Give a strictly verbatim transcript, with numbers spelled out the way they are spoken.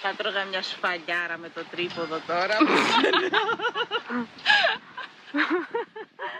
Θα τρώγα μια σφαλιάρα με το τρίποδο τώρα.